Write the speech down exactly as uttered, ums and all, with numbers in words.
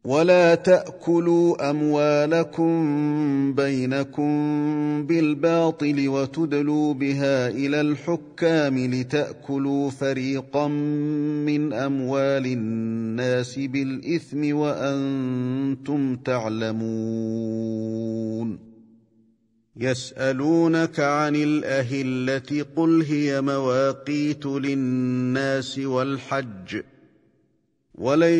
ولا تأكلوا أموالكم بينكم بالباطل وتدلوا بها إلى الحكام لتأكلوا فريقا من أموال الناس بالإثم وأنتم تعلمون. يسألونك عن الأهلة قل هي مواقيت للناس والحج وليس